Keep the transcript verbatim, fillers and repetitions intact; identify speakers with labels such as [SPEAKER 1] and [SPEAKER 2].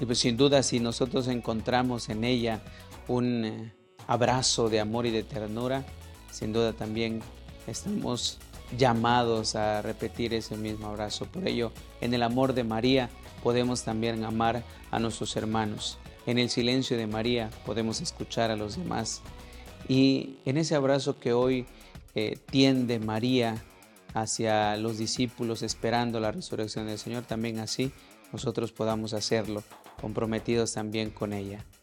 [SPEAKER 1] pues sin duda, si nosotros encontramos en ella un eh, abrazo de amor y de ternura, sin duda también estamos llamados a repetir ese mismo abrazo. Por ello, en el amor de María podemos también amar a nuestros hermanos. En el silencio de María podemos escuchar a los demás. Y en ese abrazo que hoy eh, tiende María hacia los discípulos esperando la resurrección del Señor, también así nosotros podamos hacerlo, comprometidos también con ella.